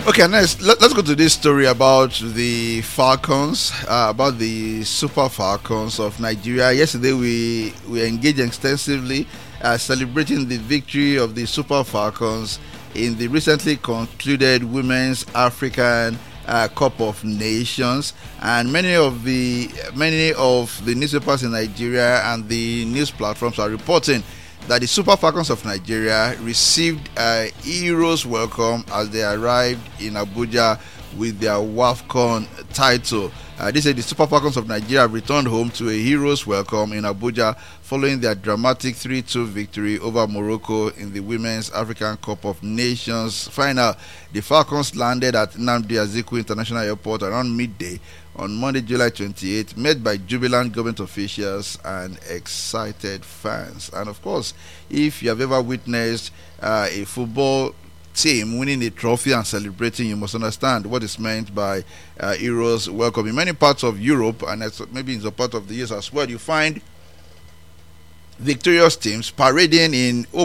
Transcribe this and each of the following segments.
Okay, next, let's go to this story about the Falcons, about the Super Falcons of Nigeria. Yesterday, we engaged extensively celebrating the victory of the Super Falcons in the recently concluded Women's African Cup of Nations, and many of the newspapers in Nigeria and the news platforms are reporting that the Super Falcons of Nigeria received a hero's welcome as they arrived in Abuja with their WAFCON title. They said the Super Falcons of Nigeria returned home to a hero's welcome in Abuja following their dramatic 3-2 victory over Morocco in the Women's African Cup of Nations final. The Falcons landed at Nnamdi Azikiwe International Airport around midday on Monday, July 28th, met by jubilant government officials and excited fans. And of course, if you have ever witnessed a football team winning a trophy and celebrating, you must understand what is meant by heroes welcome. In many parts of Europe, and maybe in some part of the US as well, you find victorious teams parading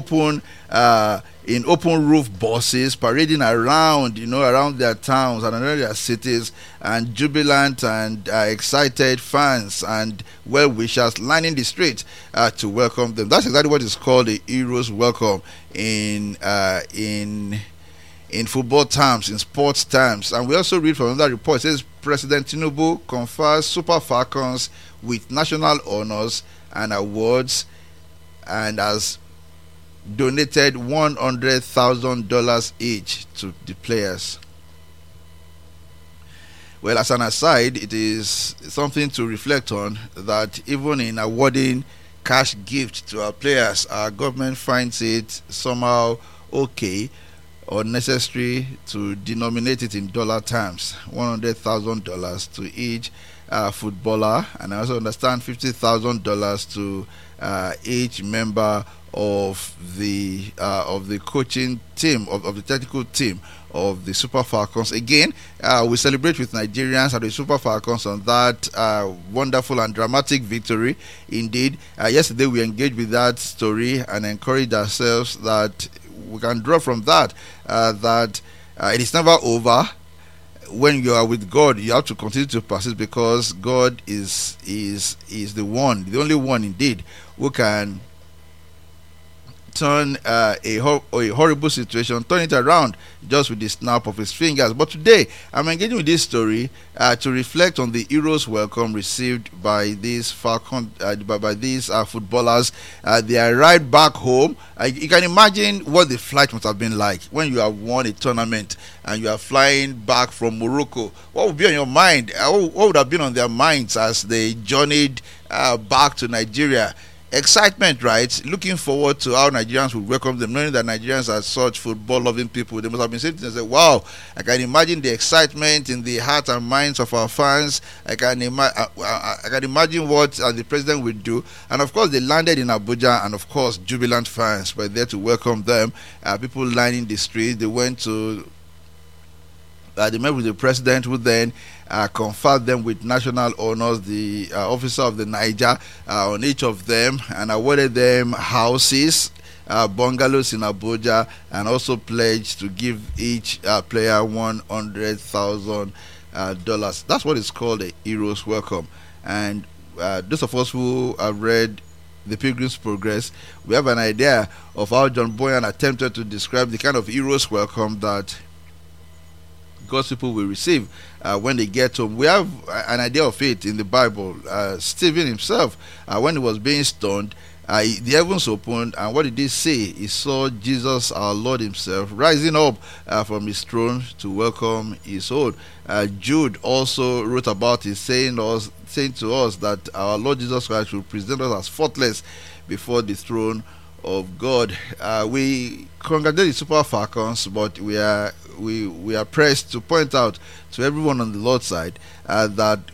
in open roof buses, parading around around their towns and around their cities, and jubilant and excited fans and well wishers lining the street to welcome them. That's exactly what is called a hero's welcome in football terms, in sports terms. And we also read from another report. It says President Tinubu confers Super Falcons with national honors and awards and has donated $100,000 each to the players. Well, as an aside, it is something to reflect on that even in awarding cash gifts to our players, our government finds it somehow okay or necessary to denominate it in dollar terms, $100,000 to each footballer, and I also understand $50,000 to each member of the coaching team, of the technical team of the Super Falcons. Again, we celebrate with Nigerians and the Super Falcons on that wonderful and dramatic victory. Indeed, yesterday we engaged with that story and encouraged ourselves that we can draw from that that it is never over. When you are with God, you have to continue to persist, because God is the only one indeed who can turn a horrible situation, turn it around just with the snap of his fingers. But today, I'm engaging with this story to reflect on the hero's welcome received by these by these footballers. They arrived back home. You can imagine what the flight must have been like when you have won a tournament and you are flying back from Morocco. What would be on your mind? What would have been on their minds as they journeyed back to Nigeria? Excitement, right? Looking forward to how Nigerians will welcome them, knowing that Nigerians are such football-loving people. They must have been sitting and say, "Wow!" I can imagine the excitement in the hearts and minds of our fans. I can imagine what the president will do. And of course, they landed in Abuja, and of course, jubilant fans were there to welcome them. People lining the street. They went to. They met with the president, who then conferred them with national honors, the officer of the Niger on each of them, and awarded them houses, bungalows in Abuja, and also pledged to give each player $100,000. That's what is called a hero's welcome. And those of us who have read The Pilgrim's Progress, we have an idea of how John Bunyan attempted to describe the kind of hero's welcome that God's people will receive when they get home. We have an idea of it in the Bible. Stephen himself, when he was being stoned, the heavens opened, and what did he see? He saw Jesus, our Lord himself, rising up from his throne to welcome his own. Jude also wrote about it, saying to us that our Lord Jesus Christ will present us as faultless before the throne of God. We congratulate the Super Falcons, but we are pressed to point out to everyone on the Lord's side that